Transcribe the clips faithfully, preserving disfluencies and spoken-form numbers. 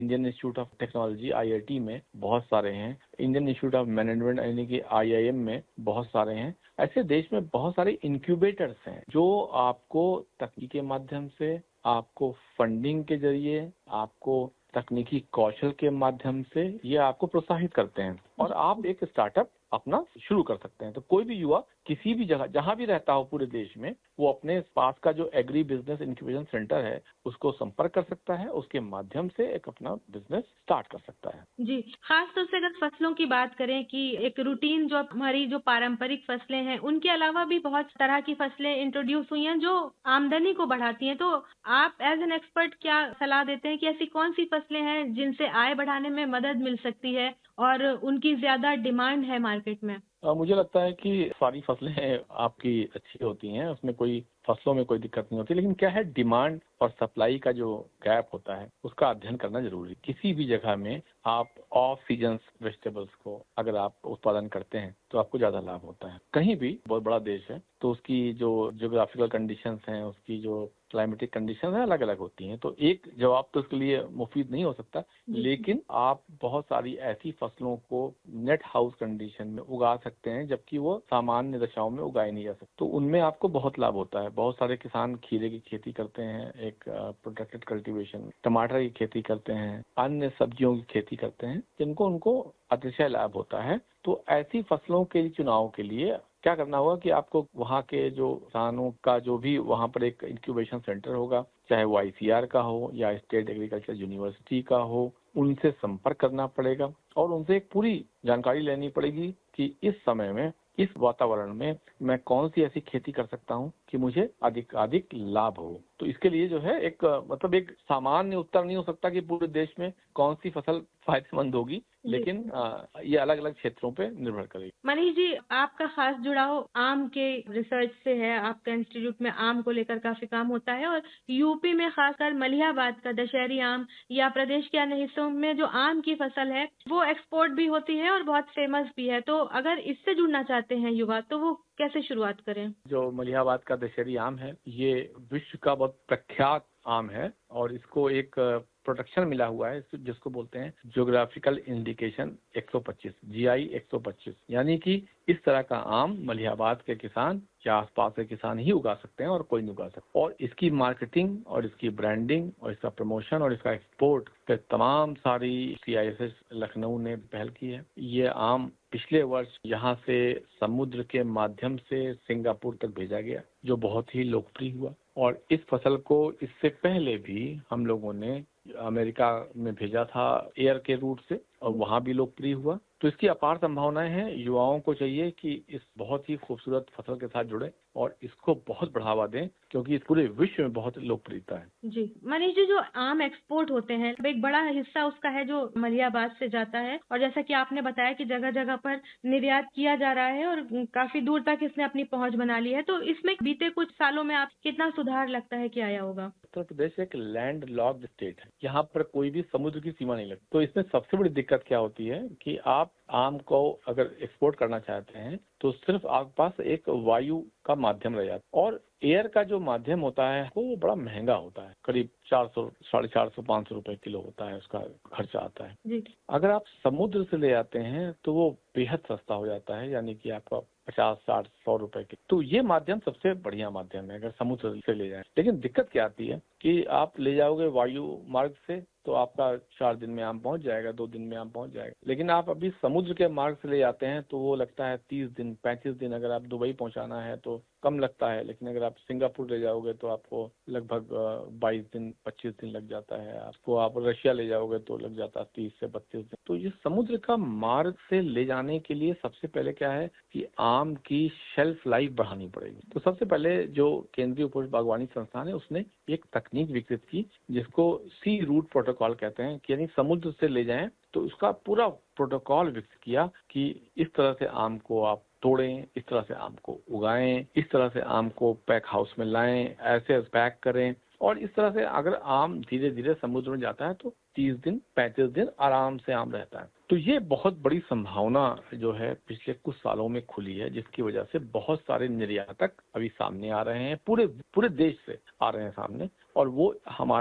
Indian institute of technology I I T में बहुत सारे हैं, इंडियन इंस्टीट्यूट ऑफ मैनेजमेंट यानी कि आई आई एम में बहुत सारे हैं। ऐसे देश में बहुत सारे इंक्यूबेटर्स हैं जो आपको तकनीक के माध्यम से, आपको फंडिंग के जरिए, आपको तकनीकी कौशल के माध्यम से ये आपको प्रोत्साहित करते हैं और आप एक स्टार्टअप अपना शुरू कर सकते हैं। तो कोई भी युवा किसी भी जगह जहां भी रहता हो पूरे देश में, वो अपने पास का जो एग्री बिजनेस इंक्यूबेशन सेंटर है उसको संपर्क कर सकता है, उसके माध्यम से एक अपना बिजनेस स्टार्ट कर सकता है। जी, खास तौर से अगर फसलों की बात करें कि एक रूटीन जो हमारी जो पारंपरिक फसलें हैं, उनके अलावा भी बहुत तरह की फसलें इंट्रोड्यूस हुई हैं जो आमदनी को बढ़ाती हैं। तो आप एज एन एक्सपर्ट क्या सलाह देते हैं कि ऐसी कौन सी फसलें हैं जिनसे आय बढ़ाने में मदद मिल सकती है और उनकी ज्यादा डिमांड है मार्केट में? अ, मुझे लगता है कि सारी फसलें आपकी अच्छी होती हैं, उसमें कोई फसलों में कोई दिक्कत नहीं होती, लेकिन क्या है डिमांड और सप्लाई का जो गैप होता है उसका अध्ययन करना जरूरी है। किसी भी जगह में आप ऑफ सीजन वेजिटेबल्स को अगर आप उत्पादन करते हैं तो आपको ज्यादा लाभ होता है। कहीं भी बहुत बड़ा देश है तो उसकी जो जियोग्राफिकल कंडीशंस हैं, उसकी जो क्लाइमेटिक कंडीशन है अलग अलग होती हैं, तो एक जवाब तो उसके लिए मुफीद नहीं हो सकता, लेकिन आप बहुत सारी ऐसी फसलों को नेट हाउस कंडीशन में उगा सकते हैं जबकि वो सामान्य दशाओं में उगाई नहीं जा सकती, तो उनमें आपको बहुत लाभ होता है। बहुत सारे किसान खीरे की खेती करते हैं, एक प्रोटेक्टेड कल्टीवेशन, टमाटर की खेती करते हैं, अन्य सब्जियों की खेती करते हैं जिनको उनको अतिशय लाभ होता है। तो ऐसी फसलों के चुनाव के लिए क्या करना होगा कि आपको वहाँ के जो किसानों का जो भी वहाँ पर एक इंक्यूबेशन सेंटर होगा, चाहे वो आई सी आर का हो या स्टेट एग्रीकल्चर यूनिवर्सिटी का हो, उनसे संपर्क करना पड़ेगा और उनसे एक पूरी जानकारी लेनी पड़ेगी कि इस समय में, इस वातावरण में मैं कौन सी ऐसी खेती कर सकता हूँ कि मुझे अधिक अधिक लाभ हो। तो इसके लिए जो है एक मतलब एक सामान्य उत्तर नहीं हो सकता कि पूरे देश में कौन सी फसल फायदेमंद होगी, लेकिन आ, ये अलग अलग क्षेत्रों पे निर्भर करेगी। मनीष जी, आपका खास जुड़ाव आम के रिसर्च से है। आपका इंस्टीट्यूट में आम को लेकर काफी काम होता है और यूपी में खासकर मलिहाबाद का दशहरी आम या प्रदेश के अन्य हिस्सों में जो आम की फसल है वो एक्सपोर्ट भी होती है और बहुत फेमस भी है। तो अगर इससे जुड़ना चाहते हैं युवा तो वो कैसे शुरुआत करें? जो मलिहाबाद का दशहरी आम है ये विश्व का बहुत प्रख्यात आम है और इसको एक प्रोटेक्शन मिला हुआ है जिसको बोलते हैं ज्योग्राफिकल इंडिकेशन एक सौ पच्चीस, जी आई एक सौ पच्चीस, यानी कि इस तरह का आम मलिहाबाद के किसान या आसपास के किसान ही उगा सकते हैं और कोई नहीं उगा सकता। और इसकी मार्केटिंग और इसकी ब्रांडिंग और इसका प्रमोशन और इसका एक्सपोर्ट पे तमाम सारी सी आई एस एस लखनऊ ने पहल की है। ये आम पिछले वर्ष यहाँ से समुद्र के माध्यम से सिंगापुर तक भेजा गया जो बहुत ही लोकप्रिय हुआ और इस फसल को इससे पहले भी हम लोगों ने अमेरिका में भेजा था एयर के रूट से और वहाँ भी लोकप्रिय हुआ। तो इसकी अपार संभावनाएं हैं। युवाओं को चाहिए कि इस बहुत ही खूबसूरत फसल के साथ जुड़े और इसको बहुत बढ़ावा दें क्योंकि इस पूरे विश्व में बहुत लोकप्रियता है। जी मनीष जी, जो आम एक्सपोर्ट होते हैं एक बड़ा हिस्सा उसका है जो मलिहाबाद से जाता है और जैसा कि आपने बताया कि जगह जगह पर निर्यात किया जा रहा है और काफी दूर तक इसने अपनी पहुंच बना ली है। तो इसमें बीते कुछ सालों में आप कितना सुधार लगता है कि आया होगा? उत्तर प्रदेश एक लैंड लॉक्ड स्टेट है, यहाँ पर कोई भी समुद्र की सीमा नहीं लगती। तो इसमें सबसे बड़ी दिक्कत क्या होती है कि आप आम को अगर एक्सपोर्ट करना चाहते हैं तो सिर्फ आपके पास एक वायु का माध्यम रह जाता है और एयर का जो माध्यम होता है वो बड़ा महंगा होता है, करीब चार सौ साढ़े चार सौ पाँच सौ रुपए किलो होता है, उसका खर्चा आता है। जी। अगर आप समुद्र से ले आते हैं तो वो बेहद सस्ता हो जाता है, यानी कि आपका पचास साठ सौ रुपए के। तो ये माध्यम सबसे बढ़िया माध्यम है अगर समुद्र से ले जाए। लेकिन दिक्कत क्या आती है कि आप ले जाओगे वायु मार्ग से तो आपका चार दिन में आम पहुंच जाएगा, दो दिन में आम पहुंच जाएगा। लेकिन आप अभी समुद्र के मार्ग से ले जाते हैं तो वो लगता है तीस दिन पैंतीस दिन। अगर आप दुबई पहुंचाना है तो कम लगता है, लेकिन अगर आप सिंगापुर ले जाओगे तो आपको लगभग बाईस दिन पच्चीस दिन लग जाता है। आपको आप रशिया ले जाओगे तो लग जाता है तीस से बत्तीस दिन। तो ये समुद्र का मार्ग से ले जाने के लिए सबसे पहले क्या है कि आम की शेल्फ लाइफ बढ़ानी पड़ेगी। तो सबसे पहले जो केंद्रीय उपज बागवानी संस्थान है उसने एक तकनीक विकसित की जिसको सी रूट प्रोटोकॉल कहते हैं, कि यानी समुद्र से ले जाएं तो उसका पूरा प्रोटोकॉल विकसित किया कि इस तरह से आम को आप तोड़ें, इस तरह से आम को उगाएं, इस तरह से आम को पैक हाउस में लाएं, ऐसे पैक करें। और इस तरह से अगर आम धीरे धीरे समुद्र में जाता है तो तीस दिन पैंतीस दिन आराम से आम रहता है। तो ये बहुत बड़ी संभावना जो है पिछले कुछ सालों में खुली है, जिसकी वजह से बहुत सारे निर्यातक अभी सामने आ रहे हैं, पूरे पूरे देश से आ रहे हैं सामने, और वो हमारी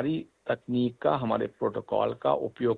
तकनीक का, हमारे प्रोटोकॉल का उपयोग